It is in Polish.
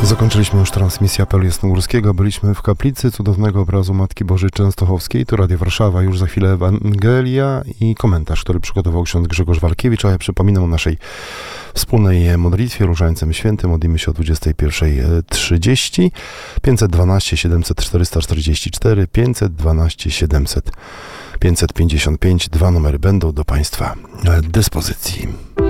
Zakończyliśmy już transmisję apelu jasnogórskiego. Byliśmy w kaplicy cudownego obrazu Matki Bożej Częstochowskiej. Tu Radio Warszawa, już za chwilę Ewangelia i komentarz, który przygotował ksiądz Grzegorz Walkiewicz. A ja przypominam o naszej wspólnej modlitwie Różańcem Świętym. Modlimy się o 21:30. 512 700 444, 512 700 555. Dwa numery będą do Państwa dyspozycji.